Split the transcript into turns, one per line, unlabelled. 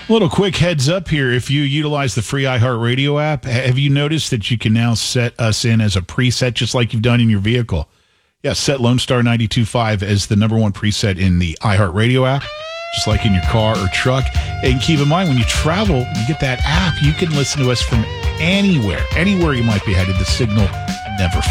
Little quick heads up here. If you utilize the free iHeartRadio app, have you noticed that you can now set us in as a preset just like you've done in your vehicle? Yeah, set Lone Star 92.5 as the number one preset in the iHeartRadio app, just like in your car or truck. And keep in mind, when you travel, you get that app, you can listen to us from anywhere you might be headed. The signal never